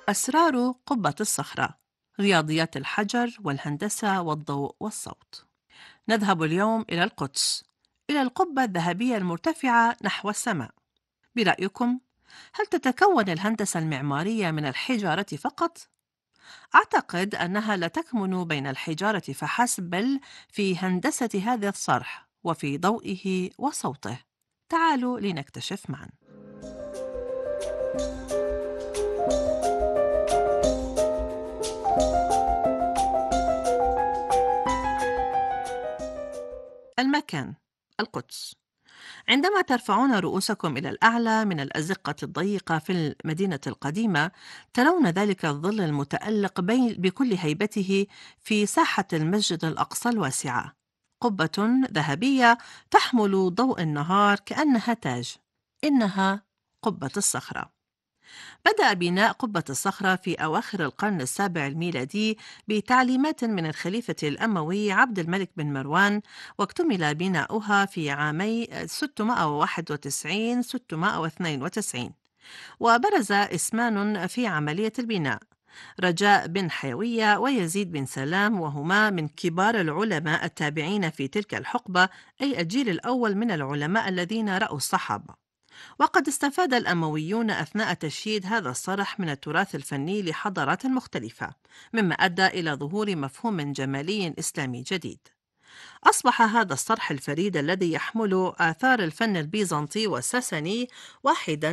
أسرار قبة الصخرة، رياضيات الحجر والهندسة والضوء والصوت. نذهب اليوم إلى القدس، إلى القبة الذهبية المرتفعة نحو السماء. برأيكم، هل تتكون الهندسة المعمارية من الحجارة فقط؟ أعتقد أنها لا تكمن بين الحجارة فحسب، بل في هندسة هذا الصرح وفي ضوئه وصوته. تعالوا لنكتشف معا. المكان: القدس. عندما ترفعون رؤوسكم إلى الأعلى من الأزقة الضيقة في المدينة القديمة، ترون ذلك الظل المتألق بكل هيبته في ساحة المسجد الأقصى الواسعة. قبة ذهبية تحمل ضوء النهار كأنها تاج. إنها قبة الصخرة. بدأ بناء قبة الصخرة في أواخر القرن السابع الميلادي بتعليمات من الخليفة الأموي عبد الملك بن مروان، واكتمل بناؤها في عامي 691-692. وبرز اسمان في عملية البناء: رجاء بن حيوية ويزيد بن سلام، وهما من كبار العلماء التابعين في تلك الحقبة، أي الجيل الأول من العلماء الذين رأوا الصحابة. وقد استفاد الأمويون أثناء تشييد هذا الصرح من التراث الفني لحضارات مختلفة، مما أدى إلى ظهور مفهوم جمالي إسلامي جديد. أصبح هذا الصرح الفريد الذي يحمل آثار الفن البيزنطي والساساني واحدا